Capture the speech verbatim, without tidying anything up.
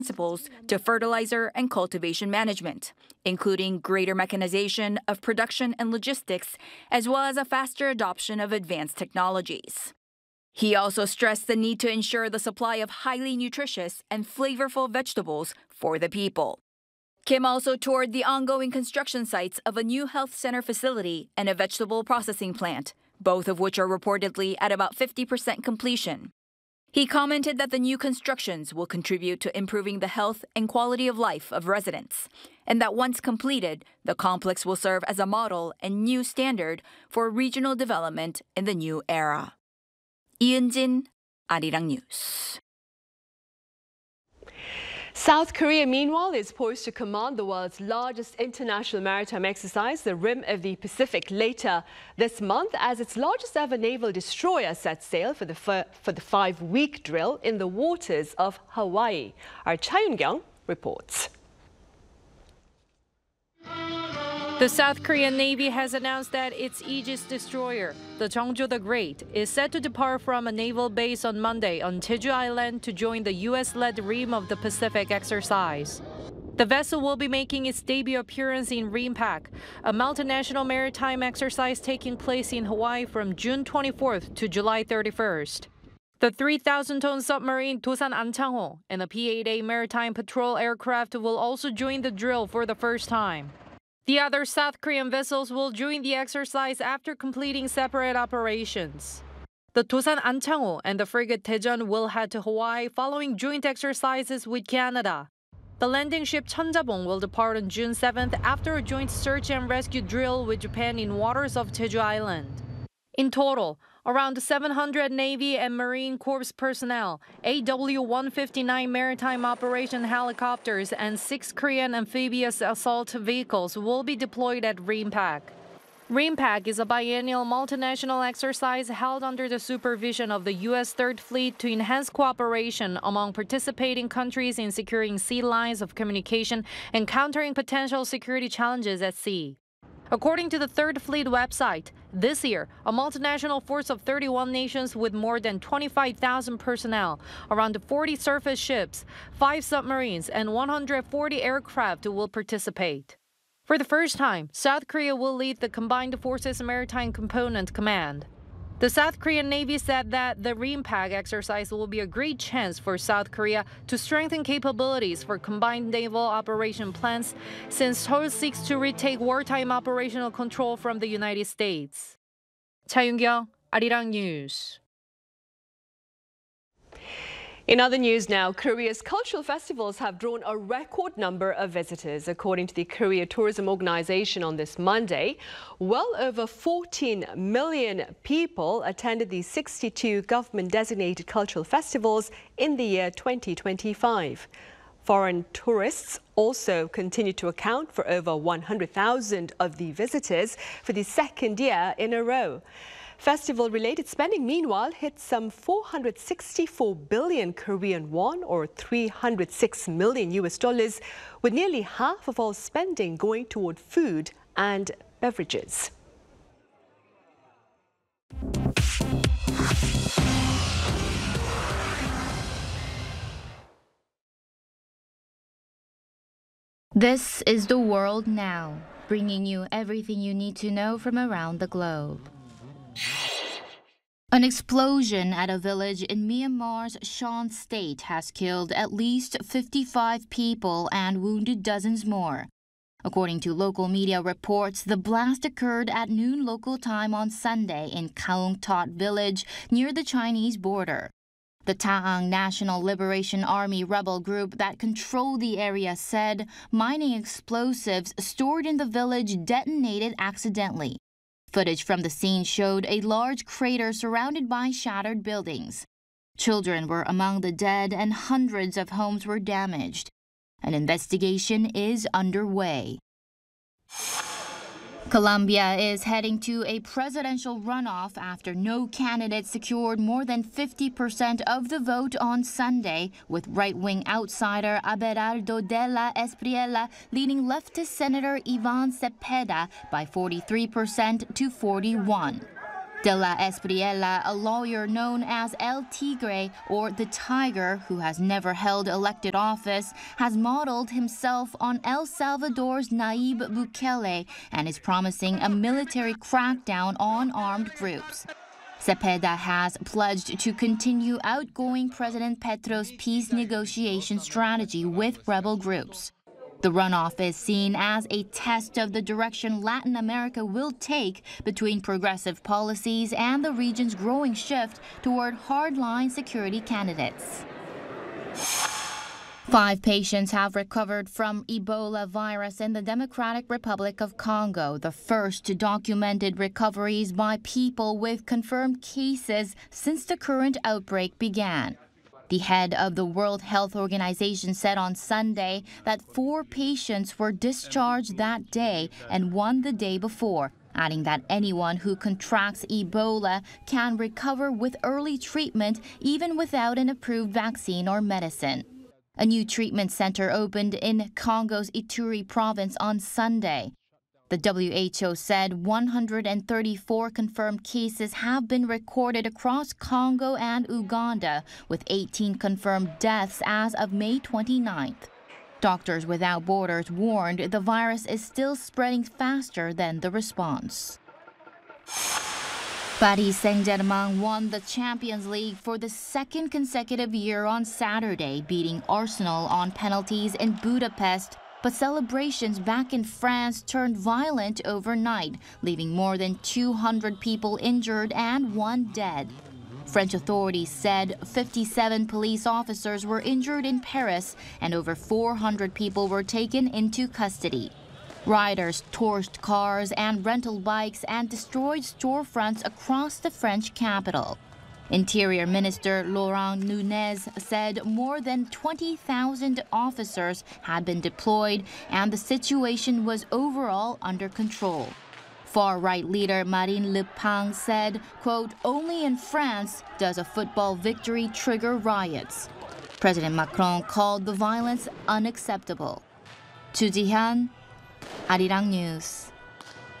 principles to fertilizer and cultivation management, including greater mechanization of production and logistics, as well as a faster adoption of advanced technologies. He also stressed the need to ensure the supply of highly nutritious and flavorful vegetables for the people. Kim also toured the ongoing construction sites of a new health center facility and a vegetable processing plant, both of which are reportedly at about fifty percent completion. He commented that the new constructions will contribute to improving the health and quality of life of residents, and that once completed, the complex will serve as a model and new standard for regional development in the new era. 이은진, 아리랑 뉴스. South Korea, meanwhile, is poised to command the world's largest international maritime exercise, the Rim of the Pacific, later this month, as its largest ever naval destroyer sets sail for the, for the five-week drill in the waters of Hawaii. Our Cha Yun-kyung reports. The South Korean Navy has announced that its Aegis destroyer, the Jeongjo the Great, is set to depart from a naval base on Monday on Jeju Island to join the U S-led Rim of the Pacific exercise. The vessel will be making its debut appearance in RIMPAC, a multinational maritime exercise taking place in Hawaii from June twenty-fourth to July thirty-first. The three thousand ton submarine Dosan Anchangho and the P eight A maritime patrol aircraft will also join the drill for the first time. The other South Korean vessels will join the exercise after completing separate operations. The Dosan Anchangho and the frigate Daejeon will head to Hawaii following joint exercises with Canada. The landing ship Cheonjabong will depart on June seventh after a joint search and rescue drill with Japan in waters of Jeju Island. In total, around seven hundred Navy and Marine Corps personnel, A W one fifty-nine maritime operation helicopters, and six Korean amphibious assault vehicles will be deployed at RIMPAC. RIMPAC is a biennial multinational exercise held under the supervision of the U S Third Fleet to enhance cooperation among participating countries in securing sea lines of communication and countering potential security challenges at sea. According to the Third Fleet website, this year, a multinational force of thirty-one nations with more than twenty-five thousand personnel, around forty surface ships, five submarines, and one hundred forty aircraft will participate. For the first time, South Korea will lead the Combined Forces Maritime Component Command. The South Korean Navy said that the RIMPAC exercise will be a great chance for South Korea to strengthen capabilities for combined naval operation plans, since Seoul seeks to retake wartime operational control from the United States. Cha Yun-kyung, 아리랑 뉴스. In other news now, Korea's cultural festivals have drawn a record number of visitors. According to the Korea Tourism Organization on this Monday, well over fourteen million people attended the sixty-two government-designated cultural festivals in the year twenty twenty-five. Foreign tourists also continue to account for over one hundred thousand of the visitors for the second year in a row. Festival-related spending, meanwhile, hit some four hundred sixty-four billion Korean won, or three hundred six million U S dollars, with nearly half of all spending going toward food and beverages. This is The World Now, bringing you everything you need to know from around the globe. An explosion at a village in Myanmar's Shan State has killed at least fifty-five people and wounded dozens more. According to local media reports, the blast occurred at noon local time on Sunday in Kaung Tot village near the Chinese border. The Ta'ang National Liberation Army rebel group that controlled the area said mining explosives stored in the village detonated accidentally. Footage from the scene showed a large crater surrounded by shattered buildings. Children were among the dead and hundreds of homes were damaged. An investigation is underway. Colombia is heading to a presidential runoff after no candidate secured more than fifty percent of the vote on Sunday, with right-wing outsider Abelardo de la Espriella leading leftist Senator Ivan Cepeda by forty-three percent to forty-one percent. De la Espriella, a lawyer known as El Tigre, or the Tiger, who has never held elected office, has modeled himself on El Salvador's Nayib Bukele and is promising a military crackdown on armed groups. Cepeda has pledged to continue outgoing President Petro's peace negotiation strategy with rebel groups. The runoff is seen as a test of the direction Latin America will take between progressive policies and the region's growing shift toward hardline security candidates. Five patients have recovered from Ebola virus in the Democratic Republic of Congo, the first documented recoveries by people with confirmed cases since the current outbreak began. The head of the World Health Organization said on Sunday that four patients were discharged that day and one the day before, adding that anyone who contracts Ebola can recover with early treatment even without an approved vaccine or medicine. A new treatment center opened in Congo's Ituri province on Sunday. The W H O said one hundred thirty-four confirmed cases have been recorded across Congo and Uganda, with eighteen confirmed deaths as of May twenty-ninth. Doctors Without Borders warned the virus is still spreading faster than the response. Paris Saint-Germain won the Champions League for the second consecutive year on Saturday, beating Arsenal on penalties in Budapest. But celebrations back in France turned violent overnight, leaving more than two hundred people injured and one dead. French authorities said fifty-seven police officers were injured in Paris and over four hundred people were taken into custody. Rioters torched cars and rental bikes and destroyed storefronts across the French capital. Interior Minister Laurent Nunez said more than twenty thousand officers had been deployed and the situation was overall under control. Far-right leader Marine Le Pen said, quote, "Only in France does a football victory trigger riots." President Macron called the violence unacceptable. Chu Ji-hyun, Arirang News.